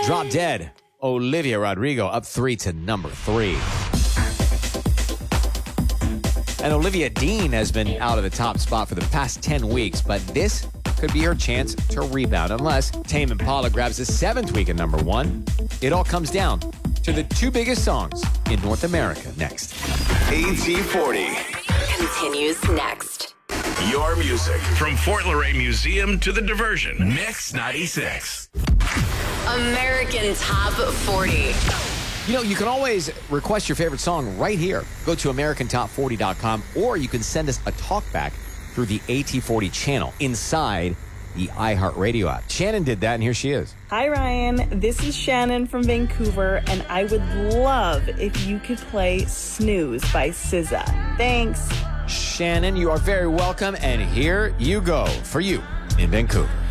Drop Dead. Olivia Rodrigo up 3 to number 3. And Olivia Dean has been out of the top spot for the past 10 weeks, but this could be her chance to rebound unless Tame Impala grabs the 7th week at number 1. It all comes down to the 2 biggest songs in North America next. AT40 continues next. Your music from Fort Luray Museum to the Diversion. Mix 96. American Top 40. You know, you can always request your favorite song right here. Go to AmericanTop40.com, or you can send us a talkback through the AT40 channel inside the iHeartRadio app. Shannon did that, and here she is. Hi, Ryan. This is Shannon from Vancouver, and I would love if you could play Snooze by SZA. Thanks. Shannon, you are very welcome, and here you go for you in Vancouver.